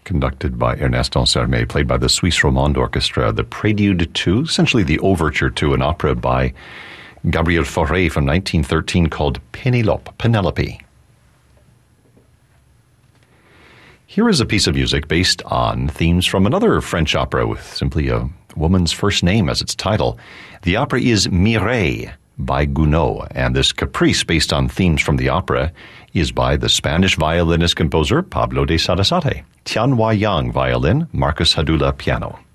conducted by Ernest Ansermet, played by the Suisse Romande Orchestra, the Prelude to, essentially the overture to, an opera by Gabriel Fauré from 1913 called Penelope. Here is a piece of music based on themes from another French opera with simply a woman's first name as its title. The opera is Mireille by Gounod, and this caprice based on themes from the opera is by the Spanish violinist composer Pablo de Sarasate. Tian Hua Yang, violin, Marcus Hadula, piano.